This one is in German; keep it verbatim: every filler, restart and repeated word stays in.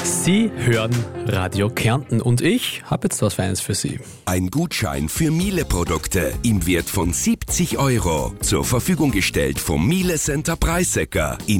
Sie hören Radio Kärnten und ich habe jetzt was Feines für Sie. Ein Gutschein für Miele-Produkte im Wert von siebzig Euro. Zur Verfügung gestellt vom Miele Center Preissecker.